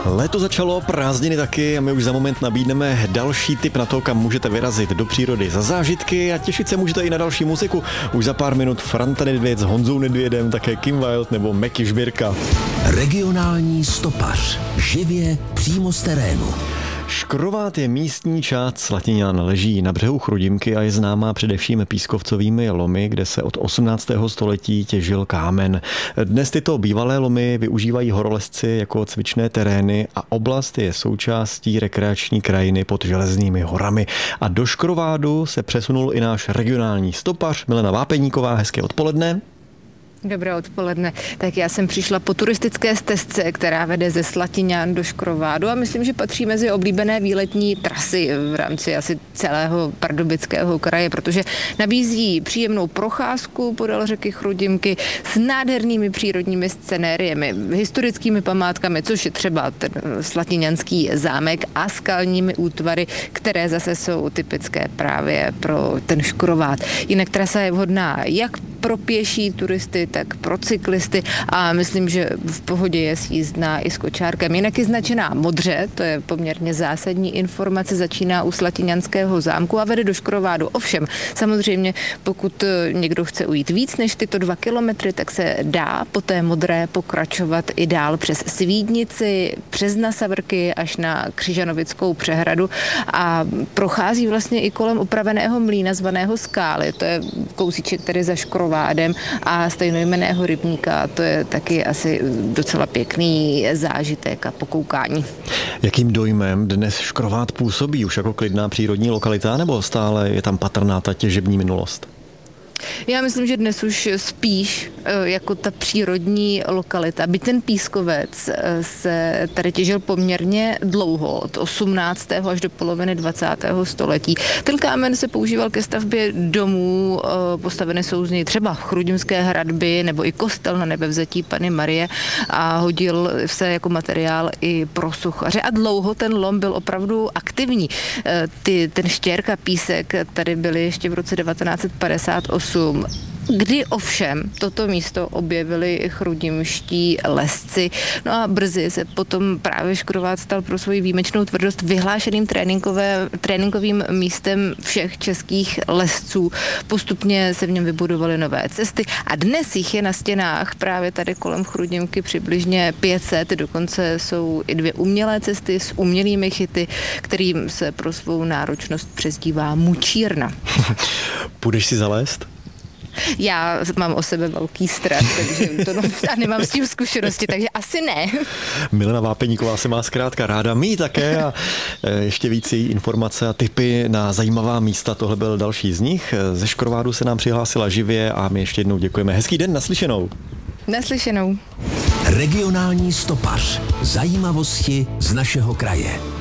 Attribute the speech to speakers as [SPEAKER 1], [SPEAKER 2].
[SPEAKER 1] Léto začalo, prázdniny taky a my už za moment nabídneme další tip na to, kam můžete vyrazit do přírody za zážitky a těšit se můžete i na další muziku. Už za pár minut Franta Nedvěd s Honzou Nedvědem, také Kim Wilde nebo Meky Žbírka.
[SPEAKER 2] Regionální stopař. Živě přímo z terénu.
[SPEAKER 1] Škrovád je místní část Slatiňan, leží na břehu Chrudimky a je známá především pískovcovými lomy, kde se od 18. století těžil kámen. Dnes tyto bývalé lomy využívají horolezci jako cvičné terény a oblast je součástí rekreační krajiny pod Železnými horami. A do Škrovádu se přesunul i náš regionální stopař Milena Vápeníková. Hezké odpoledne.
[SPEAKER 3] Dobré odpoledne. Tak já jsem přišla po turistické stezce, která vede ze Slatiňan do Škrovádu a myslím, že patří mezi oblíbené výletní trasy v rámci asi celého Pardubického kraje, protože nabízí příjemnou procházku podél řeky Chrudimky s nádhernými přírodními scenériemi, historickými památkami, což je třeba ten slatiňanský zámek a skalními útvary, které zase jsou typické právě pro ten Škrovád. Jinak trasa je vhodná jak pro pěší turisty, tak pro cyklisty a myslím, že v pohodě je sjízdná i s kočárkem. Jinak je značená modře, to je poměrně zásadní informace, začíná u Slatiňanského zámku a vede do Škrovádu. Ovšem, samozřejmě, pokud někdo chce ujít víc než tyto 2 kilometry, tak se dá po té modré pokračovat i dál přes Svídnici, přes Nasavrky až na Křižanovickou přehradu a prochází vlastně i kolem upraveného mlýna zvaného Skály. To je kousíček tedy za Škrovádem a stejnojmenného rybníka, to je taky asi docela pěkný zážitek a pokoukání.
[SPEAKER 1] Jakým dojmem dnes Škrovád působí? Už jako klidná přírodní lokalita, nebo stále je tam patrná ta těžební minulost?
[SPEAKER 3] Já myslím, že dnes už spíš jako ta přírodní lokalita. Byť ten pískovec se tady těžil poměrně dlouho, od 18. až do poloviny 20. století. Ten kámen se používal ke stavbě domů, postaveny jsou z něj třeba chrudimské hradby nebo i kostel na Nebevzetí Panny Marie a hodil se jako materiál i pro suchaře. A dlouho ten lom byl opravdu aktivní. Ten štěrk a písek tady byly ještě v roce 1958, kdy ovšem toto místo objevili chrudimští lesci. No a brzy se potom právě Škrovád stal pro svoji výjimečnou tvrdost vyhlášeným tréninkovým místem všech českých lesců. Postupně se v něm vybudovaly nové cesty a dnes jich je na stěnách právě tady kolem Chrudimky přibližně 500, dokonce jsou i 2 umělé cesty s umělými chyty, kterým se pro svou náročnost přezdívá mučírna.
[SPEAKER 1] Půjdeš si zalézt?
[SPEAKER 3] Já mám o sebe velký strach, takže a nemám s tím zkušenosti, takže asi ne.
[SPEAKER 1] Milena Vápeníková se má zkrátka ráda, my také a ještě víc její informace a tipy na zajímavá místa. Tohle byl další z nich. Ze Škrovádu se nám přihlásila živě a my ještě jednou děkujeme. Hezký den, naslyšenou.
[SPEAKER 3] Naslyšenou.
[SPEAKER 2] Regionální stopař. Zajímavosti z našeho kraje.